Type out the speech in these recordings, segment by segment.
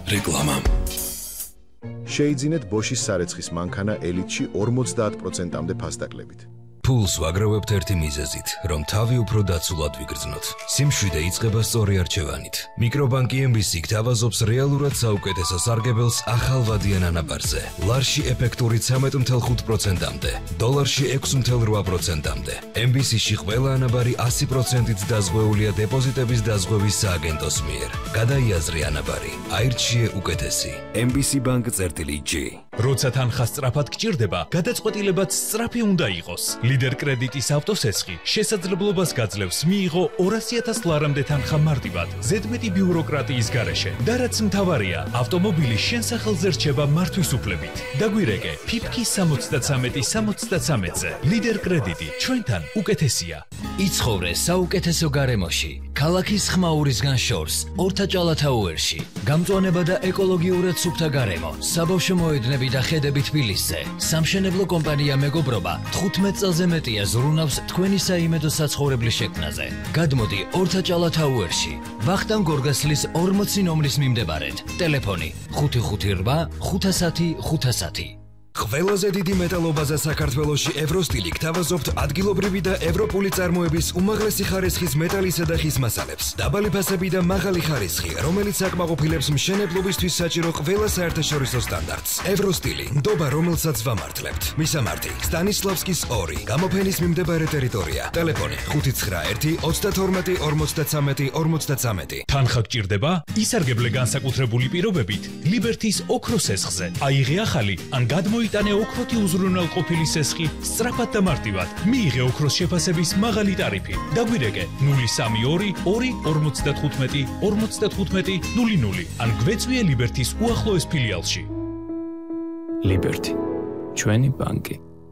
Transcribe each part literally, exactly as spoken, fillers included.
რეკლამა. შეიძინეთ ბოშის სარეცხის მანქანა ელიტში ორმოცდაათ პროცენტამდე ფასდაკლებით. ფულს ვაგროვებთ ერთი მიზეზით, რომ თავი უფრო დაცულად ვიგრძნოთ. სიმშვიდე იწყება სწორი არჩევანით. მიკრობანკი ემ ბი სი გთავაზობს რეალურად საუკეთესო სარგებელს ახალ ვადიან ანაბარზე. ლარში ეფექტური ცამეტი ათეული ხუთი პროცენტამდე, დოლარში ექვსი ათეული რვა პროცენტამდე. ემ ბი სი-ში ყველა ანაბარი ასი პროცენტით დაზღვეულია დეპოზიტების დაზღვევის სააგენტოს მიერ. გადაიაზრე ანაბარი, აირჩიე უკეთესი. ემ ბი სი ბანკ წერტილი ჯი. როცა თანხა სწრაფად გჭირდება, გადაწყვეტილებაც სწრაფი უნდა იყოს. ლიდერ კრედიტის ავტოსესხი შესაძლებლობას გაძლევს მიიღო ორასი ათას ლარამდე თანხა მარტივად, ზედმეტი ბიუროკრატიის გარეშე. და რაც მთავარია, ავტომობილი შენ სახელზე რჩება მართვის უფლებით. დაგვირეკე ფიფკი სამოცდათრამეტი სამოცდათრამეტზე. ლიდერ კრედიტი ჩვენთან უკეთესია. იცხოვრე საუკეთესო გარემოში. ქალაქის ხმაურისგან შორს, ორთაჭალათაუერში. გამწვანება და ეკოლოგიურად სუფთა გარემო. საბავშვო მოედნები და ხედები თბილისზე. სამშენებლო კომპანია მეგობრობა თხუთმეტ წელზე მეტია ზრუნავს თქვენი საიმედო საცხოვრებლის შექმნაზე. გადმოდი ორთაჭალათაუერში. ვახტანგ გორგასლის ორმოცი ნომრის მიმდებარედ. ტელეფონი ხუთი ხუთი რვა ხუთასათი ხუთასათი. ყველაზე დიდი მეტალობაზე საქართველოში ევროსტილი გთავაზობთ ადგილობრივი და ევროპული წარმოების უმაღლესი ხარისხის მეტალისა და ხის მასალებს. დაბალი ფასები და მაღალი ხარისხი, რომელიც აკმაყოფილებს მშენებლობისთვის საჭირო ყველა საერთაშორისო სტანდარტს. ევროსტილი, ნდობა, რომელსაც ვამართლებთ. მისამართი: სტანისლავსკის ორი, გამოფენის მიმდებარე ტერიტორია. ტელეფონი ხუთი ცხრა ერთი ოცდათორმეტი ორმოცდათრამეტი ორმოცდათრამეტი. თანხა გჭირდება? ისარგებლე განსაკუთრებული პირობებით ლიბერთის ოქროს სესხზე. აიღე ახალი ან გადმოი იტანე ოქროთი უზრუნველყოფილი სესხი სწრაფად და მარტივად. მიიღე ოქროს შეფასების მაღალი ტარიფი. დაგვირეკე ნული სამი ორი ორი ორმოცდათხუთმეტი ორმოცდათხუთმეტი ნული ნული ან გვეწვიე ლიბერთის უახლოეს ფილიალში. ლიბერთი, ჩვენი ბანკი.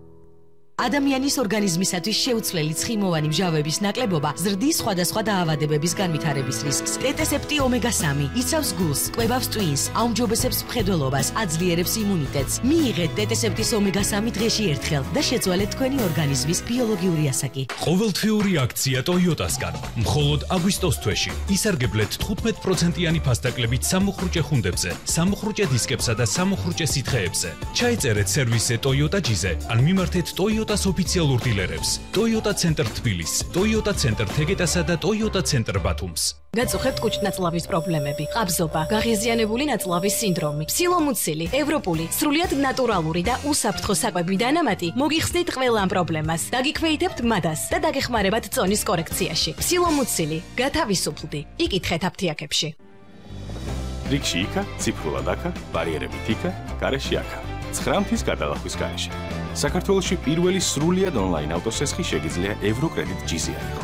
ადამიანის ორგანიზმისათვის შეუცვლელი ცხიმოვანი მჟავების ნაკლებობა ზრდის სხვადასხვა დაავადებების განვითარების რისკს. ტეტესეპტი ომეგა სამი იცავს გულს, კვებავს ტვინს, აუმჯობესებს მხედველობას, აძლიერებს იმუნიტეტს. მიიღეთ ტეტესეპტის ომეგა სამი დღეში ერთხელ და შეცვალეთ თქვენი ორგანიზმის ბიოლოგიური ასაკი. ყოველთვიური აქცია ტოიოტასგან. მხოლოდ აგვისტოს თვეში ისარგებლეთ თხუთმეტ პროცენტიანი ფასდაკლებით სამუხრუჭე ხუნდებზე, სამუხრუჭე დისკებსა და სამუხრუჭე სითხეებზე. ჩაიწერეთ სერვისზე ტოიოტა ჯიზე ან მიმართეთ ტოიოტა ტოიოტას ოფიციალურ დილერებს. ტოიოტა ცენტრ თბილისს, ტოიოტა ცენტრ თეგეტასა და ტოიოტა ცენტრ ბათუმს. გაწუხებთ კუჭ-ნაწლავის პრობლემები, ყაბზობა, გაღიზიანებული ნაწლავის სინდრომი, ფსილომუცილი, ევროპული, სრულიად ნატურალური და უსაფრთხო საკვები დანამატი მოგიხსნით ყველა ამ პრობლემას. დაგიქვეითებთ მადას და დაგეხმარებათ წონის კორექციაში. ფსილომუცილი, გათავისუფლდი. იკითხეთ აფთიაქებში. რიგში იქა, ციფრულად აქა, ბარიერებით იქა, გარეშე აქა. ცხრამთის გადალახვის გარეშე. საქართველოში პირველი სრულიად ონლაინ ავტოსესხი შეგიძლია ევროკრედიტ ჯიზე აიღო.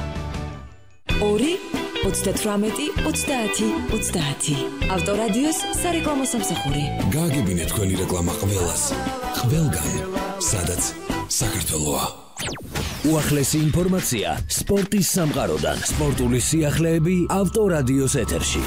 ორი ოცდათრამეტი ოცდაათი ოცდაათი. ავტორადიოს სარეკლამო სამსახური. გააგებინეთ თქვენი რეკლამა ყველას. ყველგან, სადაც საქართველოა. უახლესი ინფორმაცია სპორტის სამყაროდან. სპორტული სიახლეები ავტორადიოს ეთერში.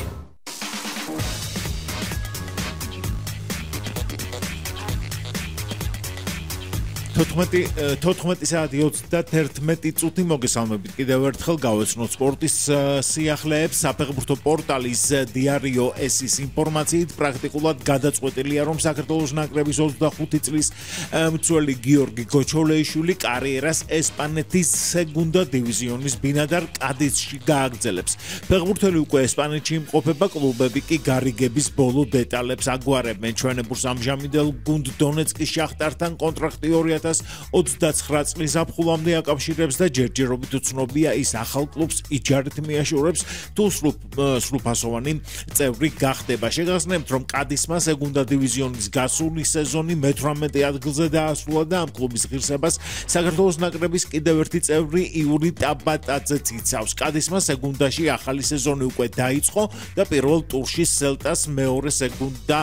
თოთხმეტი საათი ოცდათერთმეტი წუთი მოგესალმებით. კიდევ ერთხელ გავეცნოთ სპორტის სიახლეებს. საფეხბურთო პორტალის დიარიო ესის ინფორმაციით პრაქტიკულად გადაწყვეტილია, რომ საქართველოს ნაკრების ოცდახუთი წლის მცველი გიორგი გოჩოლეიშვილი კარიერას ესპანეთის სეგუნდა დივიზიონის ბინადარ კადისში გააგრძელებს. ფეხბურთელი უკვე ესპანეთში იმყოფება, კლუბები კი გარიგების ბოლო დეტალებს აგვარებენ. ჩვენებურს ამჟამინდელ გუნდ დონეცკის შახტართან კონტრაქტი ორი ათას ოცდაცხრა წლის ზაფხულამდე აკავშირებს და ჯერჯერობით უცნობია ის ახალ კლუბს იჯარით მიაშორებს თუ სრულფასოვანი წევრი გახდება. შეგახსენებთ, რომ კადისმა სეგუნდა დივიზიონის გასული სეზონი მეთვრამეტე ადგილზე დაასრულა და ამ კლუბის ღირსებას საქართველოს ნაკრების კიდევ ერთი წევრი იური ტაბატაძეც იცავს. კადისმა სეგუნდაში ახალი სეზონი უკვე დაიწყო და პირველ ტურში სელტას მეორე სეგუნდა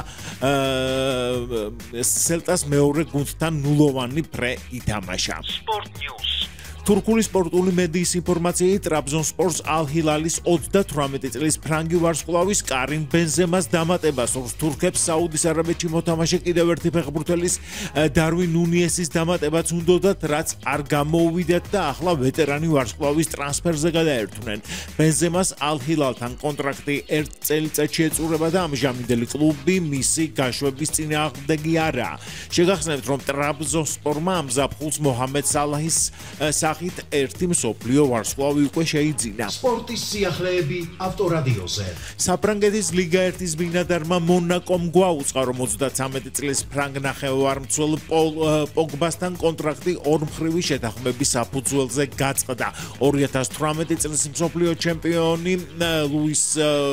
სელტას მეორე გუნდთან ნულოვანი პრე ითამაშა. Sport News. თურქული სპორტული მედიის ინფორმაციით, ტრაბზონსპორს ალ-ჰილალის ოცდათვრამეტი წლის ფრანგი ვარსკვლავის კარიმ ბენზემას დამატებას ორს თურქებს საუდის არაბეთში მოთამაშე კიდევ ერთი ფეხბურთელის დარვინ ნუნიესის დამატებაც უნდოდათ, რაც არ გამოუვიდათ და ახლა ვეტერანი ვარსკვლავის ტრანსფერზე გადაერთვნენ. ბენზემას ალ-ჰილალთან კონტრაქტი ერთ წელიწადში ეწურება და ამჟამინდელი კლუბი მისი გაშვების წინააღმდეგი არაა. შეგახსენებთ, რომ ტრაბზონსპორმა ამ ზაფხულს მოჰამედ სალაჰის სახით ერთი მსოფლიო ვარსკვლავი უკვე შეიძინა. სპორტის სიახლეები ავტორადიოზე. საფრანგეთის ლიგა ერთის ბინადარმა მონაკომ გვაუწყა, რომ ოცდათვრამეტი წლის ფრანგ ნახევარმცველ პოლ პოგბასთან კონტრაქტი ორმხრივი შეთანხმების საფუძველზე გაწყდა. ორი ათას თვრამეტი წლის მსოფლიო ჩემპიონი ლუის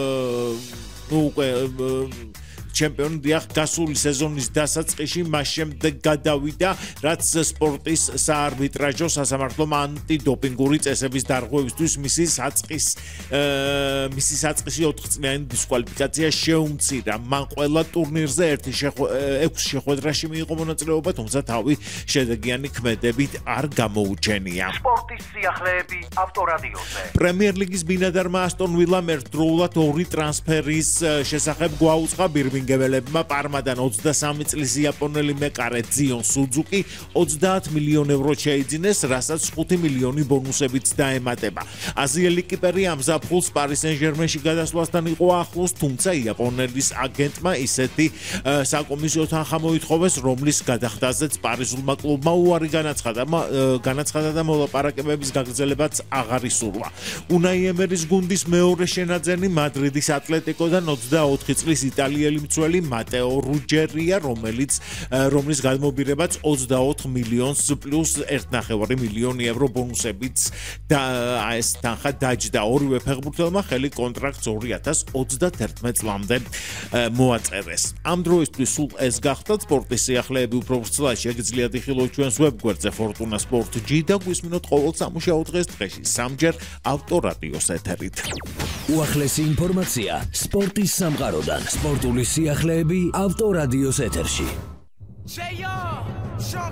ნუ ჩემპიონი დიახ გასული სეზონის დასაწყისში მას შემდეგ გადავიდა, რაც სპორტის საარბიტრაჟო სასამართლომ ანტიდოპინგური წესების დარღვევისთვის მისი საწყის მისი საწყისი ოთხწლიანი დისკვალიფიკაცია შეუმცირა. მან ყველა ტურნირზე ერთი ექვსი შეხვედრაში მიიღო მონაწილეობა, თუმცა თავი შედეგიანი ქმედებით არ გამოუჩენია. სპორტის სიახლეები ავტორადიოზე. პრემიერ ლიგის ბინადარმა ასტონ ვილამ ერთდროულად ორი ტრანსფერის შესახებ გვაუწყა. გებელებმა პარმადან ოცდასამი წლის იაპონელი მეკარე ძიონ სუძუკი ოცდაათ მილიონ ევრო შეიძინეს, რასაც ხუთი მილიონი ბონუსებით დაემატება. აზიელი კიპერი ამ ზაფხულს პარის სენ-ჟერმენში გადასვლასთან იყო ახლოს, თუმცა იაპონელის აგენტმა ისეთი საკომისიო თანხა მოითხოვეს, რომლის გადახდაზეც პარიზულმა კლუბმა უარი განაცხადა განაცხადა და მოლაპარაკებების გაგრძელებაც აღარ ისურვა. უნაი ემერის გუნდის მეორე შენაძენი მადრიდის ატლეტიკოდან ოცდაოთხი წლის იტალიელი მცველი მატეო რუჯერია, რომელიც რომლის გადმობირებაც ოცდაოთხ მილიონს პლუს ერთი ნახევარი მილიონი ევრო ბონუსებით და ეს თანხა დაჯდა. ორივე ფეხბურთელმა ხელი კონტრაქტს ორი ათას ოცდათერთმეტ წლამდე მოაწერეს. ამ დროისთვის სულ ეს გახდათ სპორტის სიახლეები. უფრო ვრცლად შეგიძლიათ იხილოთ ჩვენს ვებგვერდზე Fortuna Sport G და გვისმინოთ ყოველ სამუშაო დღეს დღეში სამჯერ ავტორადიოს ეთერით. უახლესი ინფორმაცია სპორტის სამყაროდან. სპორტული სიახლეები ავტორადიოს ეთერში.